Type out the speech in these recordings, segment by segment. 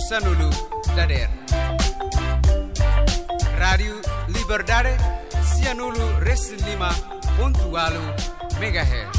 Sanulu Dader. Radio Liberdade Sianulu Reslima Pontualu MHz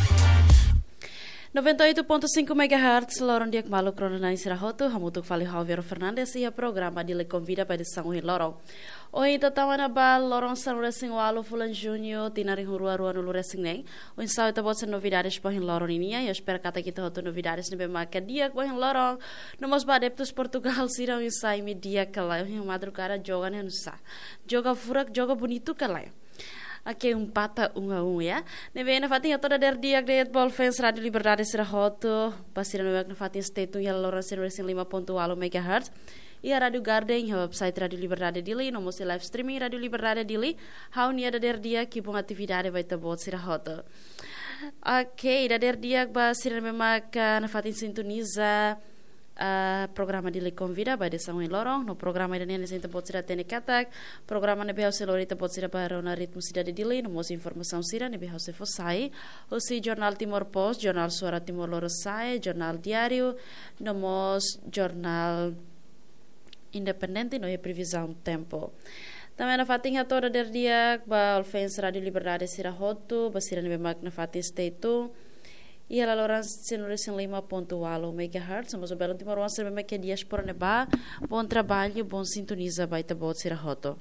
98.5 MHz, lorong dia malu krona Sirahoto, hamutuk fali Javier Fernandes e a programa de le convida para São Lorong. Oi, tatawa na ba lorong São Racing Walo Fulan Júnior, tinari rua no Racing nem. O ensaio tá botando novidades para lorong ini ya, eu espero que kita hoto novidades nebe marca dia para lorong. Nomos ba adeptos Portugal sira o ensaio media kala, o madrugada joga ne nusa. Joga furak, joga bonito kala. Aqui empata 1-1 ya. Neve na fatinha toda der dia de ball fans Radio Liberdade Sirahoto, pasira no na fatinha state ya lorong São Racing 5.8 MHz. E a Rádio Garden, a website Rádio Liberdade Dili, no mosse live streaming Rádio Liberdade Dili, hau nia da der dia que bom atividade vai ter bot Sirahoto. Ok, da der dia ba sira memak na fatin sintoniza programa Dili convida ba de São Lorong, no programa ida nene senta bot sira tene katak, programa nebe hau selorita bot sira para na ritmo cidade Dili, no mosse informação sira nebe hau se fosai, o si Jornal Timor Post, Jornal Suara Timor Lorosai, Jornal Diário, no mos Jornal Independente, não é previsão tempo. Também na fatinha toda der dia, ba Alfens Rádio Liberdade Sirahoto, basira nebe mag na fatin state e ela Lourenço São Racing 5.8 MHz, somos o belo Timor Leste, nebe que dias por neba, bom trabalho, bom sintoniza baita bot Sirahoto.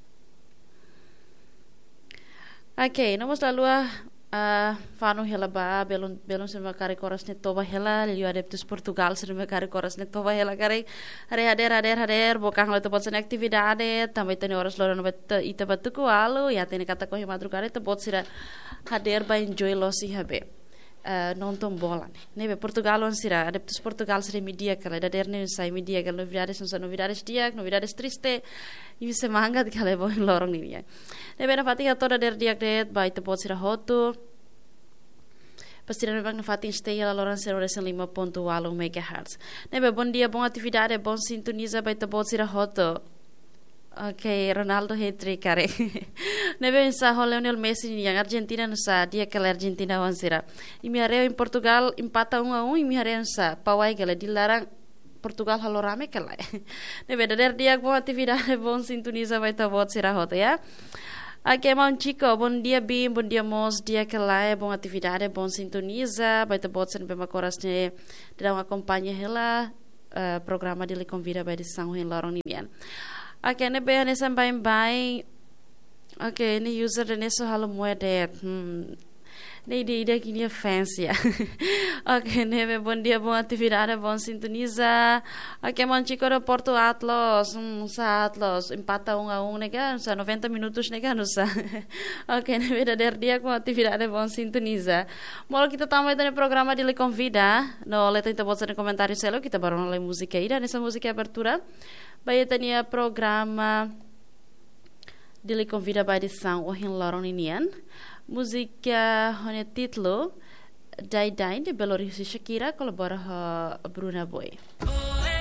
Ok, vamos lá lua fanu hela ba belum sama kare koras ne toba hela liu adeptus Portugal sama kare koras ne toba hela kare hader bokang la tebot sen aktividade também tem horas lora no ita batuku alu ya tem kata ko madrugada tebot sira hader ba enjoy losi habe nonton bola nebe Portugal on sira adeptus Portugal sira media kala dader ne sai media kala novidades dia novidades triste e se manga de kala bo lorong ni ya nebe na fatinha toda der dia de ba tebot sira hotu pasti na bang na fatin stay la Lourenço São Racing 5.8 MHz nebe bom dia bom atividade bom sintoniza ba tebot sira hotu. Ok, Ronaldo hat-trick kare. Nebe sa Lionel Messi yang Argentina nusa dia kala Argentina wansira. Imi areo em Portugal empata 1-1 imi areo sa pawai kala dilarang Portugal halo rame kala. Nebe der dia bom atividade bom sintoniza vai ta bot Sirahoto ya. Ok, bom chico, bom dia bim, bom dia mos, dia kala bom atividade bom sintoniza vai ta bot sen bema coras ne dang acompanha hela programa dele convida vai de São Lorong nian. Ok, ne be ne sampai bai. Ok, ne user ne so halo moedet. Ne ide kini fans ya. Ok, ne be bom dia, bom atividade, bom sintoniza. Ok, bom chico do Porto Atlas, sa Atlas empata 1-1 nega, sa 90 minutos nega nusa. Ok, ne be der dia com atividade, bom sintoniza. Molo kita também tem programa de le convida. No leta então bota no comentário selo kita baru nolai música ida nessa música abertura. Baia tenia programa de le convida ba edição o Lorong inian. Música hone título Dai Dai de Belo Horizonte Shakira colabora Bruna Boy.